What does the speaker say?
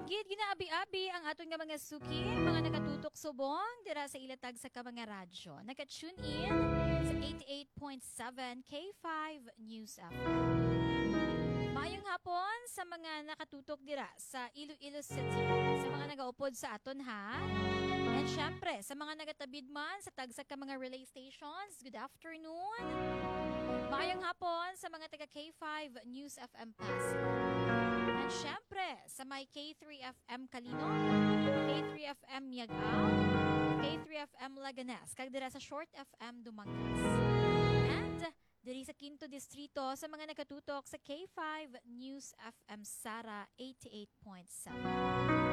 Gid ginaabi-abi ang aton nga mga suki, mga nakatutok subong dira sa ilatag sa ka mga radyo. Naka-tune in sa 88.7 K5 News FM. Maayong hapon sa mga nakatutok dira sa Iloilo City, sa mga nagaupod sa aton ha. And syempre, sa mga nagatabid man sa tagsa ka mga relay stations, good afternoon. Maayong hapon sa mga taga K5 News FM Pasig. And syempre, sa may K3FM Kalino, K3FM Miagao, K3FM Laganes, kag dira sa Short FM Dumangas. And diri sa Quinto Distrito sa mga nakatutok sa K5 News FM Sara 88.7.